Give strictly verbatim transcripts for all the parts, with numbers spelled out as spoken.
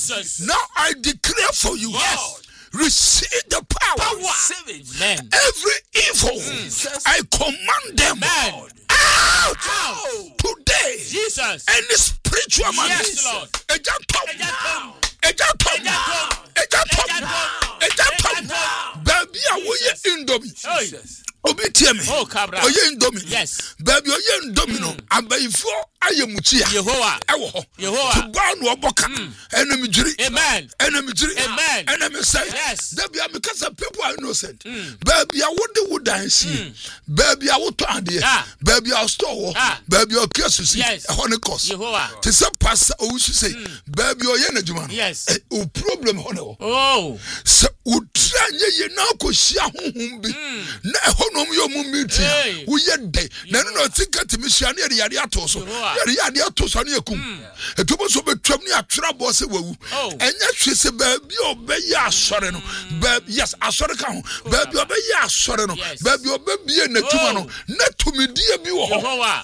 Jesus. Now I declare for you. Yes. Receive the power. Power. Amen. Every evil, Jesus. I command them Amen. out, Out. today. Jesus. Any spiritual man. Yes, Lord. Eja top. Eja top. Eja top. Eja top. Eja top. Eja top. Eja top. Eja top. Baby, I will Jesus. indomie. Jesus. Obi tie me. Oh, cabra. Oye indomie. Yes. Baby, oye indomie no. Abayifo ayemuchi a. Yehowa. Ewo ho. Yehowa. To ba no oboka. Enemy jiri. Amen. Enemy jiri. Amen. Enemy say. Yes. Baby, because people are innocent. Baby, I would would dance. Baby, I would to ade. Baby, I store. Baby, I kiss you. Yes. Honey cost. Yehowa. To some pastor who say, baby, oye na juma. Yes. O problem hono. Oh. So utranye ye na ko hia honhom bi. Na honom yo mu meet. Wo ye dey. Na no ticket mi hia na yade ato so. Yade yade ato so na yakum. Etubo so betwam ni atwera bo se wawu. Enya hwese baby obeyi asore no. Baby yes, asore ka ho. Baby obeyi asore no. Baby obebie na tuma no. Na tumidie bi wo ho. Yehowa.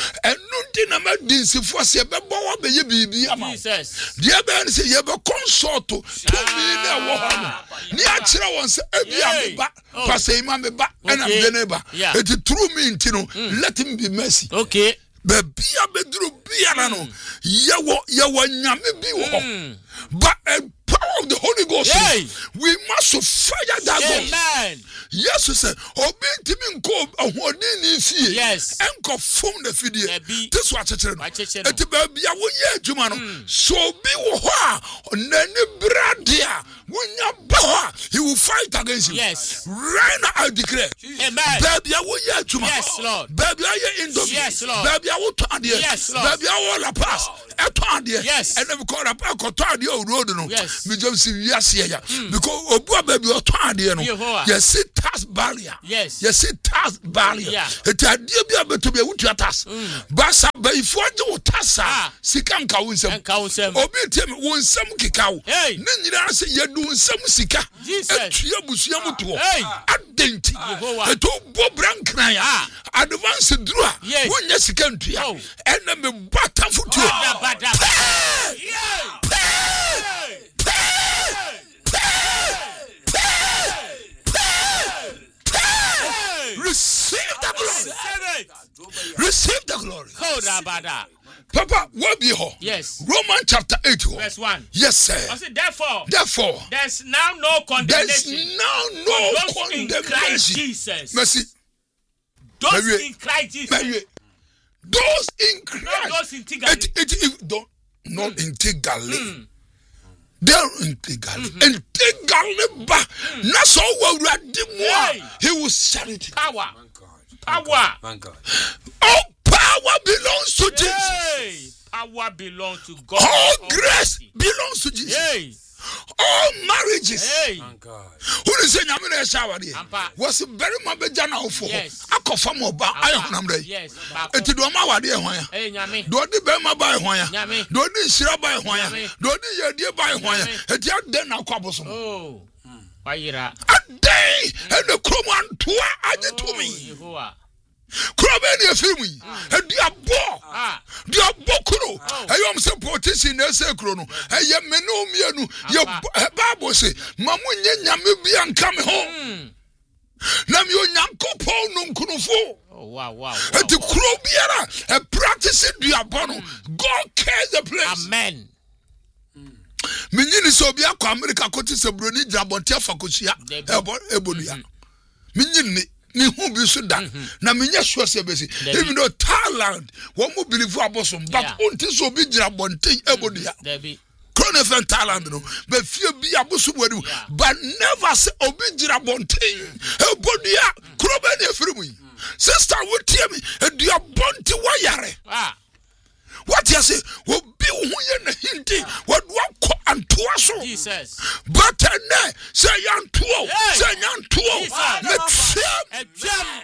Enu ndi na ma dinsifo se bebo wo beye bibi ama. Jesus. Dia ben se ye be consult to me na wo ho no. Ni a kire won se ebi ameba, pastor ima meba, and am deneba. It through me intino, let him be mercy. Okay. Baby abedru biara no. Ye wo ye wo nyame bi wo. But a power of the Holy Ghost, Yay. we must fire that God. Amen. Yes, sir. Obi timi nko ahodi ni fie. Yes. Enko phone the video. Ebi. This what chechere no. Wachechere no. Eti baby a wo ye adwuma no. So bi wo ho a nani brade a wonya ba ho a he will fight against you. Yes. Right now I declare. Amen. Baby a wo ye adwuma. Yes, Lord. Baby a ye indomie. Yes, Lord. Baby a wo to ade. Yes, Lord. Baby a wo la pass. Eto ade. Yes. And we call la pass ko to ade o road no. Yes. Me just see wiase ya. Because obu baby o to ade no. You see tax barrier. Yes. You see tax barrier. Yeah. It idea be able to be with your tax. Basa before you tax sika nka wonsam. Nka wonsam. Obi tell me wonsam kikawo. Hey. Ne nyina se yedu wonsam sika. Jesus. Etua busua muto. Hey. Adenti. Eto bo brankran ya. Advance dru a. Wonya sika ntua. Ena me bata futu. Bada bada. Receive the glory. Receive the glory. Papa, what be ho? Yes. Romans chapter eight. Verse one. Yes, sir. I said, therefore, Therefore, there's now no condemnation. There's now no those condemnation. in Christ Jesus. Merci. Those Marie. in Christ Jesus. Marie. Those in Christ. Not those in Tigally. It, it, it, don't, not in Tigally. Mm. They're in Tigally. In Tigally, ba. Na so wa ready more. He will share it. Power. Power. Thank God. All power belongs to Jesus. Hey. Power belongs to God. All grace belongs to Jesus. Hey. All marriages. Hey. Thank God. Who is saying I'm in a shower here? Was very much jana for. Yes. I come from Oba. I am number. Yes. It do my wadi hoya. Hey, nyame. Do di be ma buy hoya. Nyame. Do di shira buy hoya. Do di ye buy hoya. Et ya den na kwaboso. Oh. Wayira. A day and the chroman to add to me. Yehowa. Krobeni efirmu e dia bo Ah. dia bokuro e yom se politician na se kro no e ye menu mienu ye Bible say mamu nye nyame bia nka me ho na me onyankopon no nkunufo. Oh wow wow. Et kro biara e practice dia bo no God cares the place. Amen. Minyini so bia kwa America ko ti se broni jabonte afakosia ebo ebodua. Minyini ni hu bi so da na menya sure se besi even though Thailand one mo believe abosom but unti so bi gira bonten ebodua Debi Chronofen Thailand no be fie bi abosom wadu but never say obi gira bonten ebodua krobe na efirimu sister wo tie me edua bonte wayare ah what you say wo bi hu ye na hindi wadu akọ antoa so Jesus but na say yantuo say yantuo me Amen.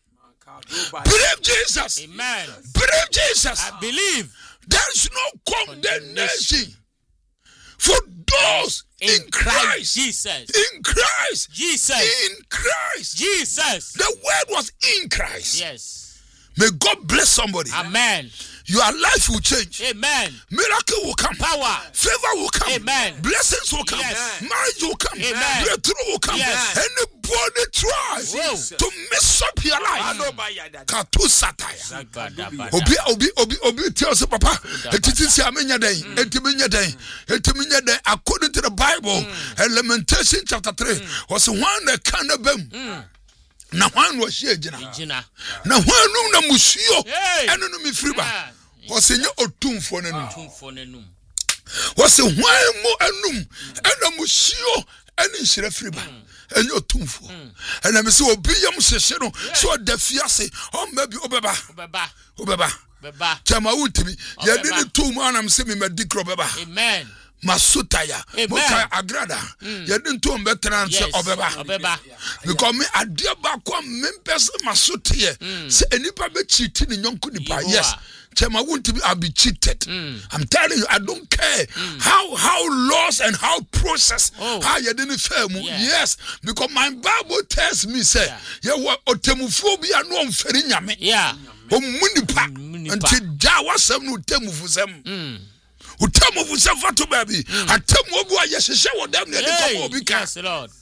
Believe Jesus. Amen. Believe Jesus. I believe. There's no condemnation for those in, in Christ. Christ Jesus. In Christ. Jesus. In Christ. Jesus. The word was in Christ. Yes. May God bless somebody. Amen. Your life will change. Amen. Miracle will come. Power. Favor will come. Amen. Blessings will come. Yes. Marriage will come. Amen. Breakthrough will come. Yes. Anybody tries Whoa. to mess up your life. Katu satire. Obi obi obi obi tells papa. Etiti si amenya den. Etiminya den. Etiminya den. According to the Bible, Lamentation chapter three, was one that can bem. Na one was she jina. Na one no na musuo. Eno no mi friba. Was nye otumfo nenum. Otumfo nenum. Was one mo enum. Eno musuo eni nhire friba. Enyo otumfo. Ena me se obi yam hyehye no so odafiase o ma bi obeba. Obeba. Obeba. Beba. Chama utimi. Ye di ni tum anam se me medikro beba. Amen. Masutaya, Moka Agrada, you didn't to better say Obeba. Because me a dear Bakwa members Masutia, say any public cheating in Yonkunipa. Yes, Chema won't be I'll be cheated. I'm telling you, I don't care how how laws and how process how you didn't fail. Yes, because my Bible tells me, say, you were otemophobia no ferinyame. Yeah, oh Munipa until Jawa some no temu for them. Utamu vusefa to baby. Atamu obu ayeshe wo dem ne de obi ka. Yes, Lord.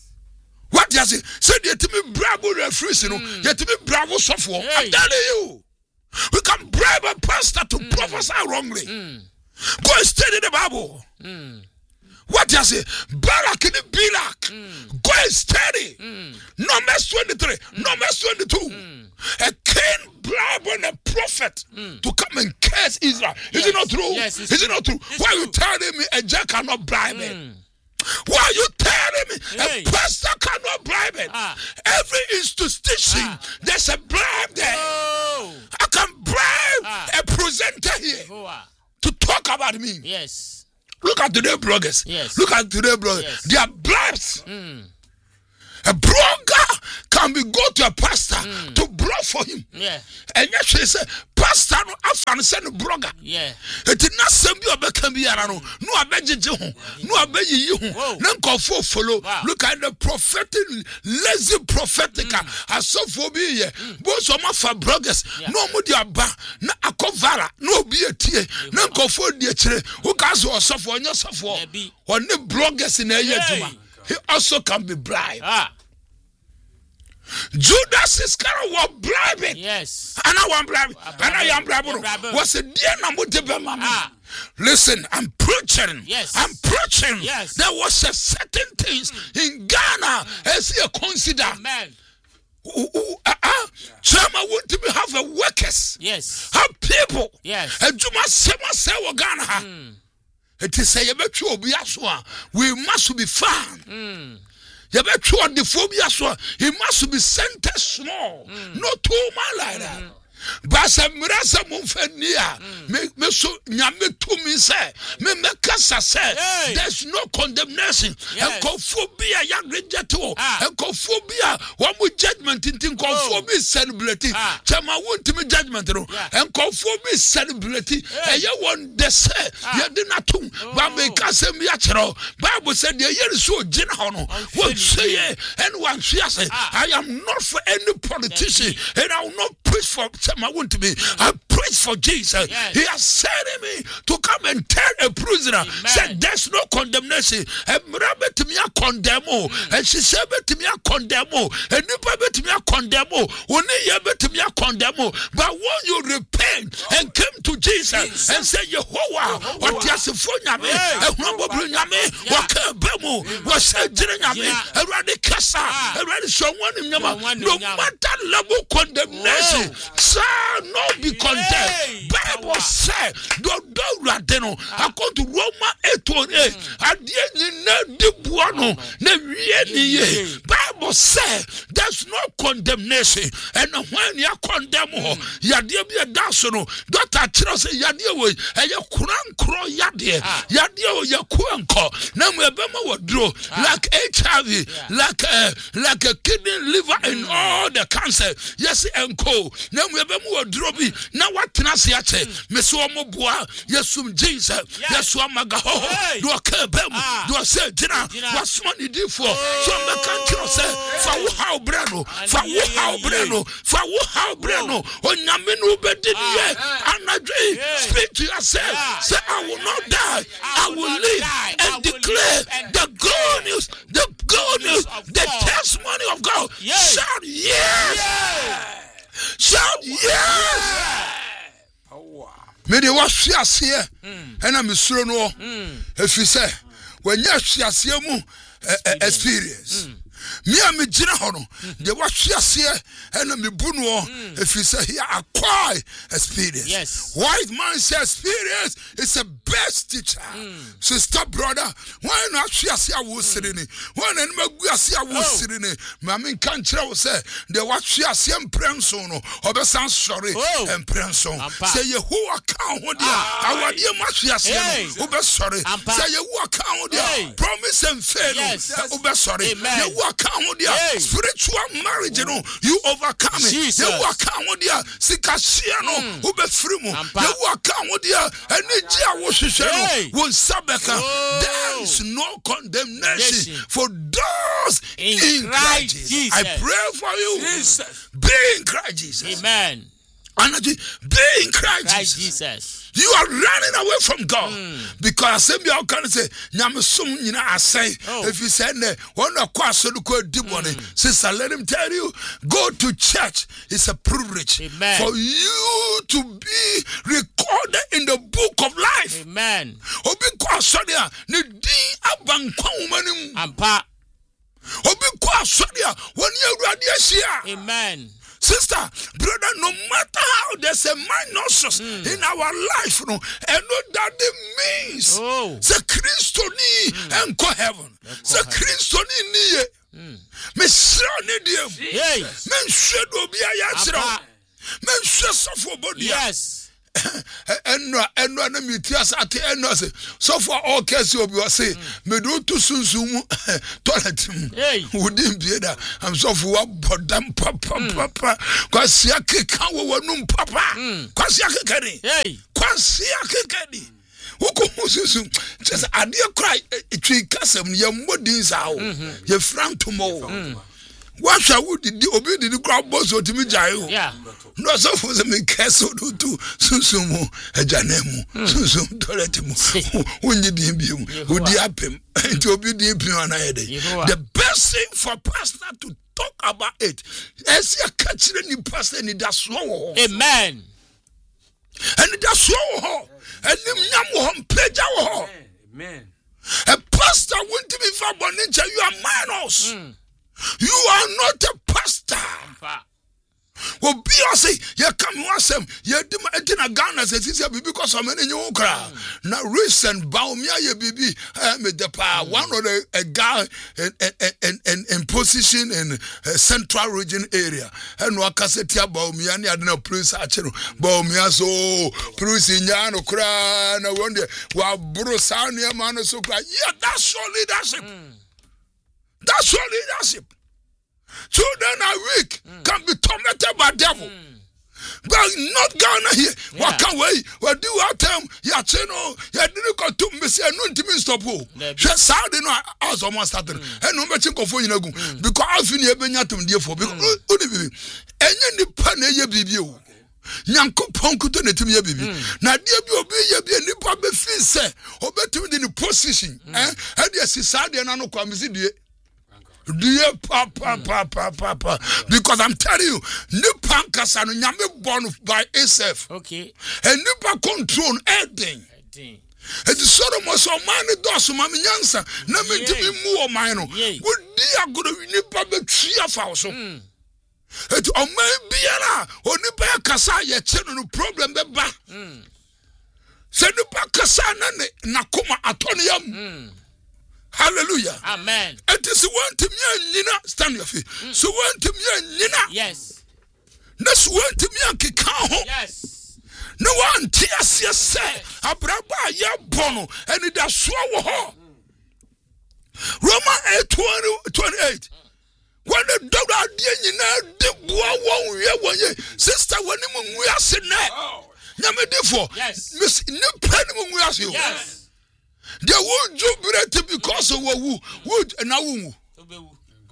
What does it? Say yetimi bravo referee no, yetimi bravo sofo. I'm telling you. We can bribe a pastor to mm. prophesy wrongly. Mm. Go and study the Bible. Mm. What does it? Barak in the Bilak. Mm. Go and study. Mm. Numbers twenty-three. Mm. Numbers twenty-two. Mm. A king bribing a prophet mm. to come and curse Israel. Yes. Is it not true? Yes, Is true. it not true? It's Why true. are you telling me a jack cannot bribe mm. it? Why are you telling me hey. a pastor cannot bribe it? Ah. Every institution, ah. there's a bribe there. Oh. I can bribe ah. a presenter here oh, ah. to talk about me. Yes. Look at today bloggers. Yes. Look at today bloggers. Yes. They are bribes. Mm. A blogger can be go to a pastor mm. to blog for him. Yeah. And yet she said, pastor no afan send blogger. Yeah. It is not some you can be around. No abeje ho. No abeyi ho. No confo follow. Look at the prophetic lazy prophetic asophobia. Both some of bloggers. No mo dia ba na akovara. No be a tie. No confo dia chire. Who can so suffer on your suffer. On the bloggers in a year. He also can be bribed. Ah. Judas Iscariot was bribing. Yes. And I want bribing. And I am bribing. Was a dear number to ah. Listen, I'm preaching. Yes. I'm preaching. Yes. There was a certain things mm. in Ghana mm. as you consider. Amen. Chama want to be have a workers. Yes. Have people. Yes. And you must say myself Ghana. Mm. It is a yabetru obiaswa. We must be found. Mm. Yabetru the phobia so he must be centered small. Mm. Not too much like that. Mm. Basa mirasa mumfenia me me so nyame to me say me me kasa say there's no condemnation and phobia ya reject o and phobia one more judgment in think phobia celebrity chama want me judgment no and phobia celebrity e ya one de say ya de natum ba me kasa me akero Bible said the year so gina ho no what say and one say I am not for any politician and I will not preach for I want to be. I preach for Jesus. Yes. He has sent me to come and tell a prisoner. Said there's no condemnation. And Rabbi to me a condemn. And she said to me a condemn. And you to me a condemn. Only you to me a condemn. But when you repent and came to Jesus, Jesus. and say Yehovah, what you say for Yame, and Rumbo Yame, what Bemu, what said Yame, and Radi Kasa, and Radi Shawan in Yama, no matter level condemnation. Not be condemned. Bible said, don't do radeno. According to Roma eight twenty-eight, at the end of the buano, ne Bible said, there's no condemnation. And when you condemn her, Yadia be a dancer, Doctor Trust Yadia, and your Kuran Kro Yadia, Yadia, your Kuanko, Namabama would draw like H I V, like a like a kidney, liver, and all the cancer. Yes, and co. Now we have drobi na watena se ache meso omoboa yesum Jesus yesu amaga ho do ka bam do se gina wasoma ni difo so me kan kiro se fa wo how bre breno fa wo how breno fa wo how breno onyame no obedi ye anadwe speak to yourself say I will not die I will live and declare the good news the good news the testimony of God. Shout yes, shout yes. Me de was hwiase e na mesuro no efi se wanya hwiase mu experience me am gina ho no de was hwiase e na me bu no efi se here acquire experience. Yes. White man say experience is the best teacher. Mm. Sister brother why not hwiase a wo sire ni why na ma guase a wo sire ni ma me kan kire wo se de was hwiase emprenso no obesan sori emprenso say Yehovah kan ho dia awade ma hwiase no obesori say Yehovah kan ho dia promise and faith obesori Yehovah kan ho dia spiritual marriage no you overcome it Yehovah kan ho dia sikashia no obefiri mu Yehovah kan ho dia energy a wo hwehwe no won sabeka. There is no condemnation for those in, in Christ Jesus. I pray for you. Jesus. Be in Christ Jesus. Amen. Energy, be in Christ, Christ Jesus. Jesus. You are running away from God mm. because some people can say, "Nyamesum nyina asay." If you say, "Ne, one of course you go deep on it." Sister, let him tell you, go to church is a privilege. Amen. For you to be recorded in the book of life. Amen. Obi kwa sodia ne din abankwa womanim. Ampa. Obi kwa sodia when you awurade ahia. Amen. Sister, brother, no matter how there's a minuses mm. in our life, no, and what that it means. Oh. The Christoni and go heaven. The Christoni niye. Me sure ne dem. Yes. Men should be a yasra. Men should suffer body. Yes. And no, and no, and me tears at the end. So for all cases, you will say, me do to soon soon toilet. Hey, wouldn't be there. I'm so for what, but them papa, papa, Quasiaki can't num papa, Quasiaki Kenny, hey, Quasiaki Kenny. Who could just a dear cry a tree castle, your muddins out, your friend tomorrow. What shall we do? Obey the crowd boss or to me, Jayo? Yeah. No, so for the castle to do Susumo, a Janemu, Susum, Toletimo, when you didn't be who diap him, and to be the piano. The best thing for pastor to talk about it as you're catching any pastor and it does slow. Amen. And it does slow, and the Yamu pledge our. Amen. A pastor went to be for Boninja, you are minors. You are not a pastor. Well, be say, you come once, you didn't a gun as it is because of many new crowd. Now, recent Baumia, you baby, with the power, one of the a guy in position in central region area. And Wakasetia Baumia, and no police actually Baumia, so police in Yano cry, no wonder, while Brosania man so cry. Yeah, that's your leadership. That's your leadership. Children are weak, mm. can be tormented by devil. Mm. But not Ghana here. Yeah. What can we? What do our time? Ya cheno, ya didn't go to Miss and no to stop. Just Saturday no hours almost started. And no matching for you know because I've been here Benyatum dear for because any pan a baby. Nyankopon kuto ne tumi bibi na de bi obi ye bi nipa be fi se obetum de ne position eh e de sisa de na no kwamisi de Dear papa, papa, papa, because I'm telling you, Nipa Kasa no nyame born by itself. Okay. And Nipa control everything. And the Solomon so many doors, Mammy Yansa, no me to be more minor. Would dear good Nipa be three of us. It o may be a or Nipa Kasa ye children problem be back. Send Nipa Kasa nakuma atonium. Hallelujah. Amen. It is one to me, Nina. Stand your feet. Mm. So one to me, Nina. Yes. That's one to me, Kikaho. Yes. No one tears yourself. Abraba ya bono, and it does swallow her. Romans eight twenty twenty-eight. When the dog are dear, the boy won't hear sister when we are sitting there. Yamadifo. Yes. Miss Nipenum, we ask you. Yes. They won't jubilate because of who would and now.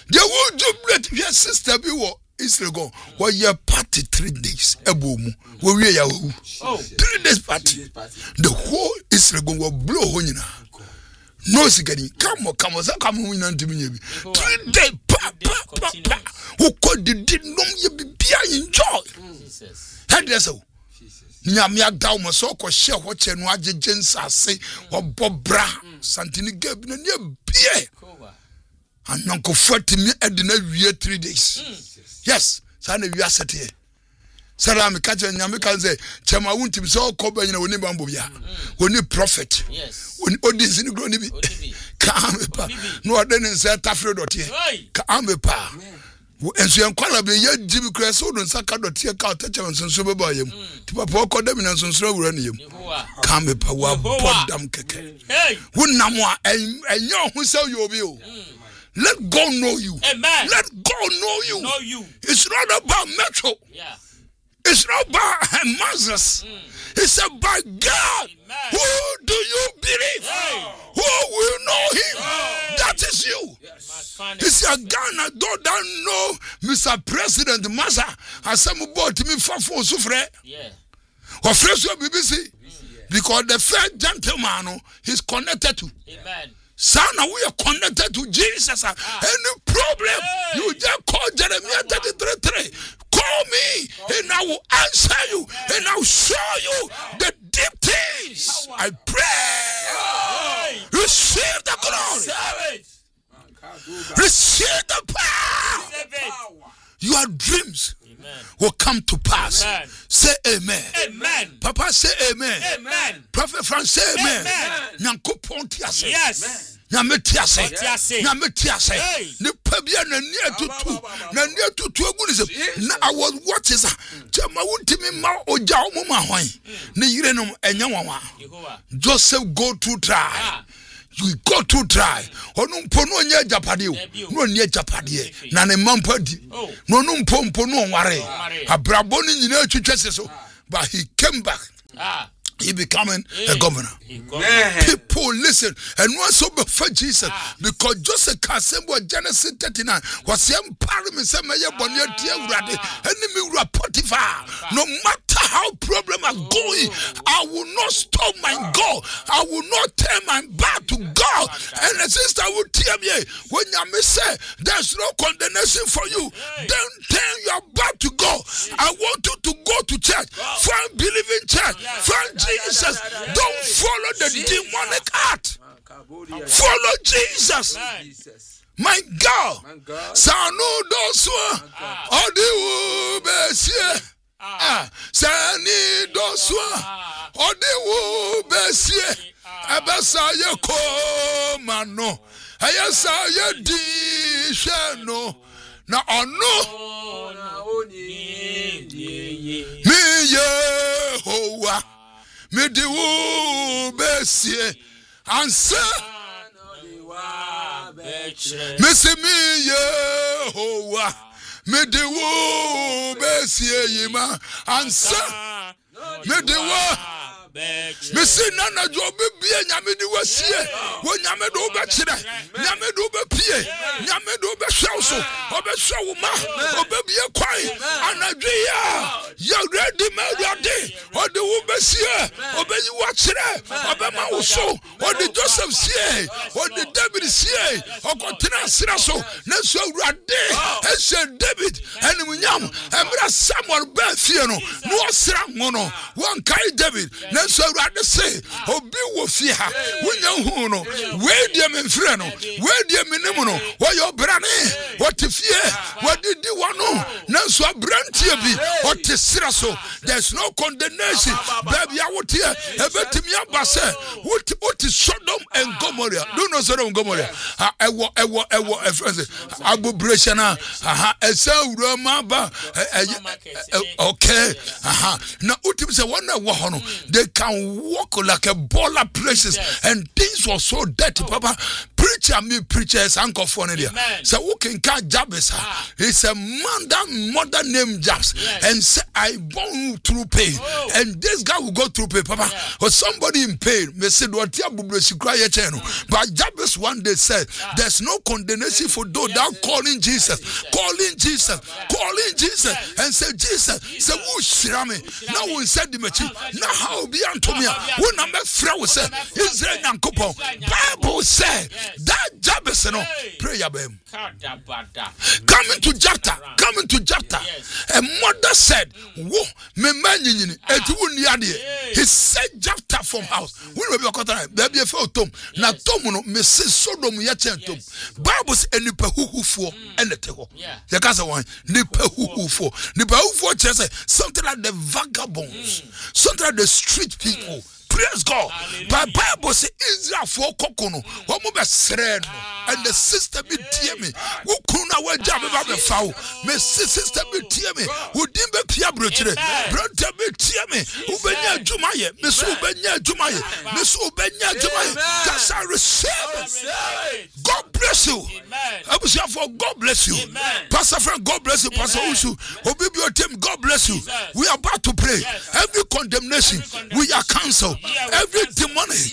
They will jubilate your sister be what Israel go. Well, your party three days. Ebomu. We we ya wo. Three days party. The whole Israel go will blow honina. No sigari. Come on, come on. Come on, we not to me. Three days. Pa pa pa pa. Who could the did no you be enjoy? Jesus. How do so? Nyamia daw mo so ko hye ho che no agege nsase obobra santini gab na ne bie ananko fatimi edina wie three days yes sa na wi asete salam ka che nyame kan say chema wuntim so ko ba nyina woni bambo bia woni prophet yes woni odinsi ni gro ni bi ka amepa no ode ni nsa tafre dotie ka amepa enso yankwala be ye jibi kreso do nsaka dotie ka otache nsonso be ba yem ti papa okoda mi na nsonso awura ne yem ka me pa wa bodam keke wonam a enyo hu se yobi o let God know you. Amen. Let God know you. Know you. It's not about metro. Yeah. It's not about Moses. Mm. It's about God. Amen. Who do you believe? Hey. Who will know him? Hey. That is you. Yes. It's a Ghana. Don't know Mister President Massa. And some bought me for four sufre. Yeah. Or fresh B B C. Because the first gentleman he's connected to. Amen. Son, we are connected to Jesus. Ah. Any problem, hey. You just call Jeremiah thirty-three three. Call me, oh. And I will answer you, hey. And I will show you oh. The deep things. Oh. I pray. Oh. Receive the glory. Receive the power. Your dreams amen. Will come to pass. Amen. Say amen. Amen. Papa say amen. Amen. Prophet Frank say amen. Nyanko ponti ase. Yes. Nyameti ase. Nyameti ase. Ne pabia na ni atutu. Na ni atutu egu ni se. Na I was watching sa. Chama wuntimi ma oja omo ma hwan. Ne yire no enya wanwa. Joseph go to try. You go to try. Onu mpo no nya japade o. No nya japade. Na ne mampa di. No no mpo mpo no ware. Abrabo ni nyina atwetwe so. But he came back. Ah. He becoming hey. A governor. People listen and once over for Jesus ah. Because Joseph Kasembo Genesis thirty-nine was him parliament say me bonye tie urade enemy ura Potiphar. No matter how problem are going, I will not stop my God. I will not turn my back to God. And the sister will tell me when you say there's no condemnation for you, then turn your back to God. I want you to go to church, find believing church, find Jesus. Don't follow the demonic heart. Follow Jesus. My God. Sanu doswa. Odi besie. Ah, sani doswa. Odi besie. Abasa yeko mano. Ayasa yedi sheno. Na ono. Mi Yehowa. Me di wo besie ansa me se me Yehowa me di wo besie yima ansa me di wo me se nana jo be bia nyame di wasie wo nyame do be kire nyame do be pie nyame do be hwewso obe hwewo ma obe bie kwan anadwea ya ready ma ready ode wo besie obe yi wa kire obe ma wo so ode Joseph sie ode David sie okotena sira so na so awurade e se David enu nyam emra Samuel be fie no no osira ngono won kai David na so awurade se obi wo fie ha wonya hu no we die me mfre no we die me nim no wo yo brane wo te fie wo didi wano na so abrantie bi o te sira so there's no condemnation baby I would hear ebetimi abase what what is Sodom and Gomorrah do no Sodom and Gomorrah ewo ewo ewo efrase agbobration aha esa wura ma ba okay aha na utim se wona wo ho no they can walk like a baller places and things were so dirty papa. Pray preacher me preachers uncle for Nidia. So who can call Jabez? It's a man that mother named Jabez. Yes. And say I born through pain. Oh. And this guy will go through pain, Papa. Yeah. Or somebody in pain may say, what you cry channel. But Jabez one day said, there's no condemnation for those Yes. that calling Jesus, calling Jesus, calling Jesus, Yes. and say, Jesus, say, who shirame? Now we said the machine. Now how be Antonia? When I'm a friend, say, Israel and couple. Bible said that Jabez, no prayer, babe. Coming to Japta, coming to Japta. A mother said, whoa, me man, he said Japta from house. We will be a quarter, baby, a photo. Now, Tomono, Missus Sodom Yachentum. Bible's any pehu for and the teho. The Gaza one, Nipehu for Nipehu for something like the vagabonds, something like the street people. Praise God. But Bible says Israel for Kokono, what move a sred, and the sister be tear me. Who couldn't wear jab about the foul? My sister be tear me. Who didn't be Pia Brutre? Brother be tear me. Who be near Jumaya? Miss Ubenya Jumaya. Miss Ubenya Jumaya. That's I receive. God bless you. I was here for God bless you. Pastor friend, God bless you. Pastor Usu. Obibi your team, God bless you. We are about to pray. Every condemnation, we are cancelled. Every demonic